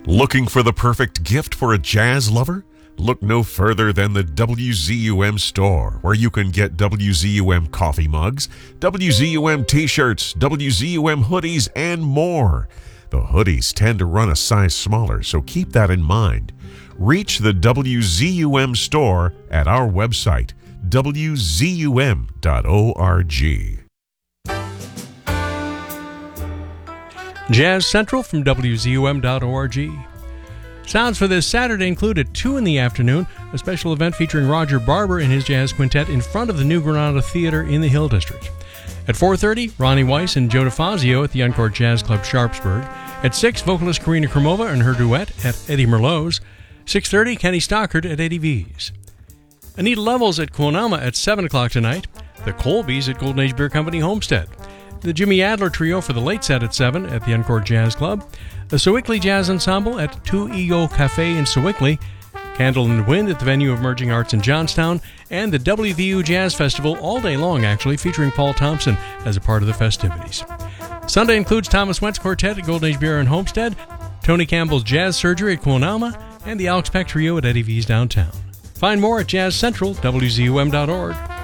Looking for the perfect gift for a jazz lover? Look no further than the WZUM store, where you can get WZUM coffee mugs, WZUM t-shirts, WZUM hoodies, and more. The hoodies tend to run a size smaller, so keep that in mind. Reach the WZUM store at our website, wzum.org. Jazz Central from WZUM.org. Sounds for this Saturday include at 2 in the afternoon, a special event featuring Roger Barber and his jazz quintet in front of the New Granada Theater in the Hill District. At 4:30, Ronnie Weiss and Joe DeFazio at the Encore Jazz Club Sharpsburg. At 6, vocalist Karina Krumova and her duet at Eddie Merlot's. 6:30, Kenny Stockard at Eddie V's. Anita Levels at Quonama at 7 o'clock tonight. The Colbys at Golden Age Beer Company Homestead. The Jimmy Adler Trio for the late set at 7 at the Encore Jazz Club. The Sewickley Jazz Ensemble at 2 Ego Cafe in Sewickley. Candle in the Wind at the venue of Merging Arts in Johnstown. And the WVU Jazz Festival all day long, actually, featuring Paul Thompson as a part of the festivities. Sunday includes Thomas Wentz Quartet at Golden Age Beer and Homestead, Tony Campbell's Jazz Surgery at Quonama, and the Alex Peck Trio at Eddie V's downtown. Find more at Jazz Central, WZUM.org.